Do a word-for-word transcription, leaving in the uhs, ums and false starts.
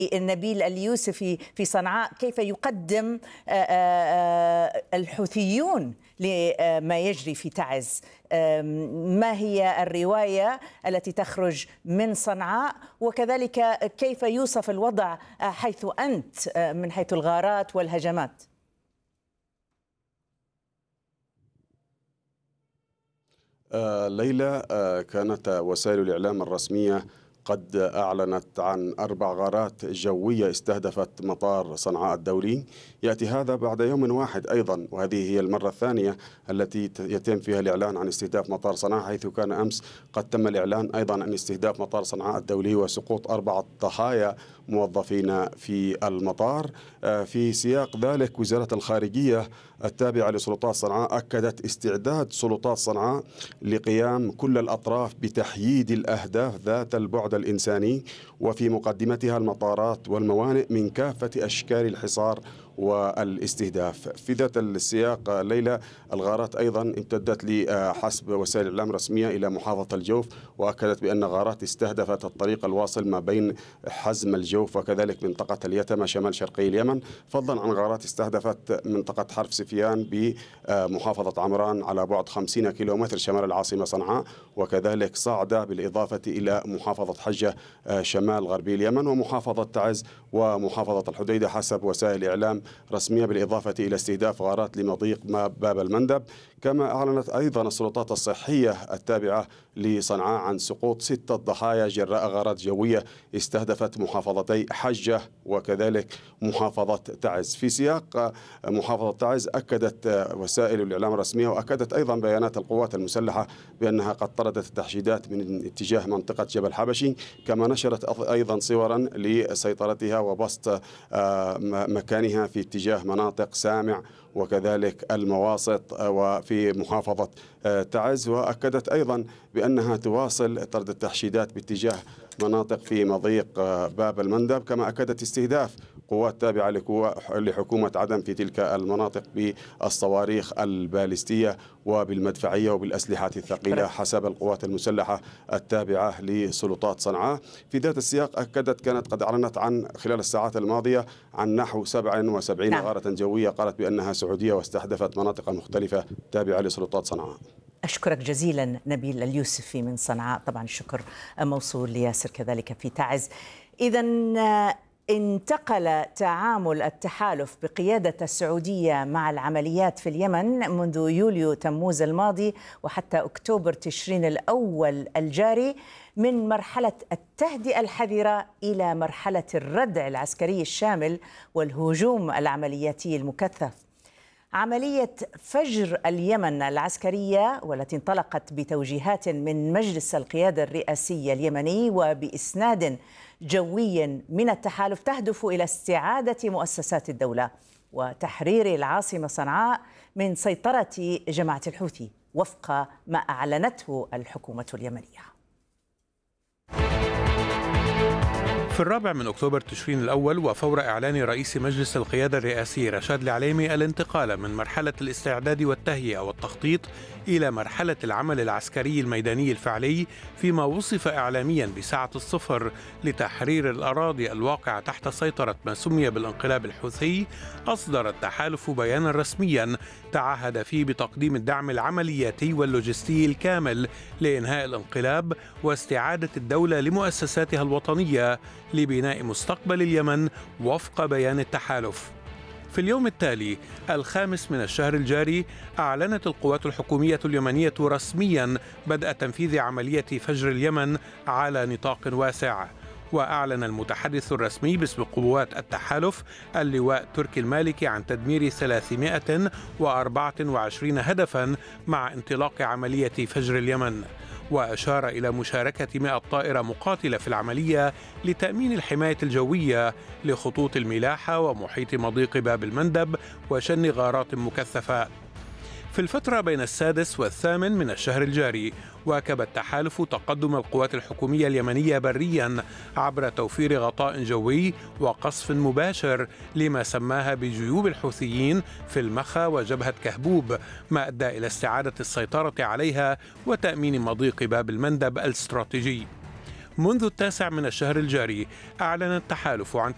نبيل اليوسفي في صنعاء كيف يقدم الحوثيون لما يجري في تعز. ما هي الرواية التي تخرج من صنعاء، وكذلك كيف يوصف الوضع حيث أنت من حيث الغارات والهجمات؟ آه ليلى، آه كانت وسائل الإعلام الرسمية قد أعلنت عن أربع غارات جوية استهدفت مطار صنعاء الدولي. يأتي هذا بعد يوم واحد أيضا، وهذه هي المرة الثانية التي يتم فيها الإعلان عن استهداف مطار صنعاء، حيث كان أمس قد تم الإعلان أيضا عن استهداف مطار صنعاء الدولي وسقوط أربعة ضحايا موظفين في المطار. في سياق ذلك وزارة الخارجية التابعة لسلطات صنعاء أكدت استعداد سلطات صنعاء لقيام كل الأطراف بتحييد الأهداف ذات البعد الإنساني، وفي مقدمتها المطارات والموانئ من كافة أشكال الحصار والاستهداف. في ذات السياق ليلى، الغارات أيضا امتدت لحسب وسائل الإعلام الرسمية إلى محافظة الجوف، وأكدت بأن غارات استهدفت الطريق الواصل ما بين حزم الجوف وكذلك منطقة اليتمة شمال شرقي اليمن، فضلا عن غارات استهدفت منطقة حرف سفيان بمحافظة عمران على بعد خمسين كيلومتر شمال العاصمة صنعاء، وكذلك صعدة بالإضافة إلى محافظة حجة شمال غربي اليمن ومحافظة تعز ومحافظة الحديدة حسب وسائل إعلام رسمية، بالإضافة إلى استهداف غارات لمضيق باب المندب. كما أعلنت أيضا السلطات الصحية التابعة لصنعاء عن سقوط ستة ضحايا جراء غارات جوية استهدفت محافظتي حجة وكذلك محافظة تعز. في سياق محافظة تعز أكدت وسائل الإعلام الرسمية وأكدت أيضا بيانات القوات المسلحة بأنها قد طردت التحشيدات من اتجاه منطقة جبل حبشي، كما نشرت أيضا صورا لسيطرتها وبسط مكانها في اتجاه مناطق سامع وكذلك المواسط وفي محافظة تعز، وأكدت أيضا بأنها تواصل طرد التحشيدات باتجاه مناطق في مضيق باب المندب، كما أكدت استهداف قوات تابعة لحكومة عدن في تلك المناطق بالصواريخ البالستية وبالمدفعية وبالأسلحة الثقيلة حسب القوات المسلحة التابعة لسلطات صنعاء. في ذات السياق أكدت كانت قد أعلنت عن خلال الساعات الماضية عن نحو سبعة وسبعين نعم. غارة جوية قالت بأنها سعودية واستهدفت مناطق مختلفة تابعة لسلطات صنعاء. أشكرك جزيلا نبيل اليوسفي من صنعاء، طبعا الشكر موصول لياسر كذلك في تعز. إذا انتقل تعامل التحالف بقيادة السعودية مع العمليات في اليمن منذ يوليو تموز الماضي وحتى أكتوبر تشرين الأول الجاري من مرحلة التهدئة الحذرة إلى مرحلة الردع العسكري الشامل والهجوم العملياتي المكثف. عملية فجر اليمن العسكرية والتي انطلقت بتوجيهات من مجلس القيادة الرئاسي اليمني وبإسناد جوي من التحالف تهدف إلى استعادة مؤسسات الدولة وتحرير العاصمة صنعاء من سيطرة جماعة الحوثي وفق ما أعلنته الحكومة اليمنية. في الرابع من أكتوبر تشرين الأول وفور إعلان رئيس مجلس القيادة الرئاسي رشاد العليمي الانتقال من مرحلة الاستعداد والتهيئة والتخطيط إلى مرحلة العمل العسكري الميداني الفعلي فيما وصف إعلاميا بساعة الصفر لتحرير الأراضي الواقعة تحت سيطرة ما سمي بالانقلاب الحوثي، أصدر التحالف بيانا رسميا تعهد فيه بتقديم الدعم العملياتي واللوجستي الكامل لإنهاء الانقلاب واستعادة الدولة لمؤسساتها الوطنية لبناء مستقبل اليمن وفق بيان التحالف. في اليوم التالي الخامس من الشهر الجاري أعلنت القوات الحكومية اليمنية رسميا بدء تنفيذ عملية فجر اليمن على نطاق واسع. وأعلن المتحدث الرسمي باسم قوات التحالف اللواء تركي المالكي عن تدمير ثلاثمائة وأربعة وعشرين هدفا مع انطلاق عملية فجر اليمن، وأشار إلى مشاركة مئة طائرة مقاتلة في العملية لتأمين الحماية الجوية لخطوط الملاحة ومحيط مضيق باب المندب وشن غارات مكثفة. في الفترة بين السادس والثامن من الشهر الجاري واكب التحالف تقدم القوات الحكومية اليمنية بريا عبر توفير غطاء جوي وقصف مباشر لما سماها بجيوب الحوثيين في المخا وجبهة كهبوب، ما أدى إلى استعادة السيطرة عليها وتأمين مضيق باب المندب الاستراتيجي. منذ التاسع من الشهر الجاري أعلن التحالف عن